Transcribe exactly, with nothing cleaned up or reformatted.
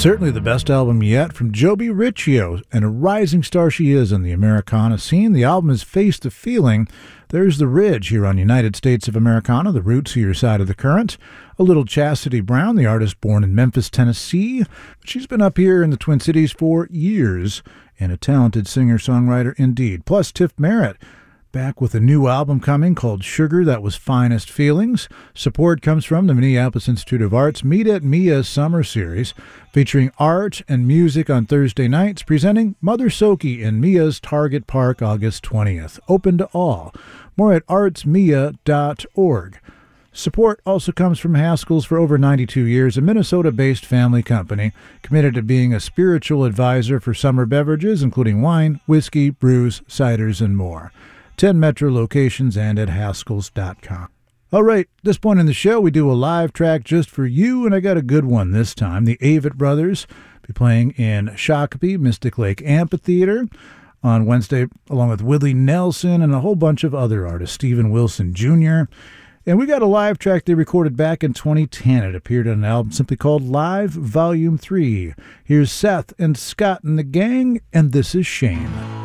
Certainly the best album yet from Joby Riccio, and a rising star she is in the Americana scene. The album is Face the Feeling. There's The Ridge here on United States of Americana, the roots of your side of the current. A little Chastity Brown, the artist born in Memphis, Tennessee. But she's been up here in the Twin Cities for years, and a talented singer-songwriter indeed. Plus Tiff Merritt, back with a new album coming called Sugar That Was Finest Feelings. Support comes from the Minneapolis Institute of Arts Meet at Mia Summer Series, featuring art and music on Thursday nights, presenting Mother Soki in Mia's Target Park August twentieth. Open to all. More at arts mia dot org. Support also comes from Haskell's for over ninety-two years, a Minnesota-based family company committed to being a spiritual advisor for summer beverages, including wine, whiskey, brews, ciders, and more. ten Metro locations and at Haskells dot com. All right, at this point in the show, we do a live track just for you, and I got a good one this time. The Avett Brothers be playing in Shakopee, Mystic Lake Amphitheater on Wednesday, along with Willie Nelson and a whole bunch of other artists, Stephen Wilson Junior And we got a live track they recorded back in twenty ten. It appeared on an album simply called Live Volume three. Here's Seth and Scott and the gang, and this is Shame.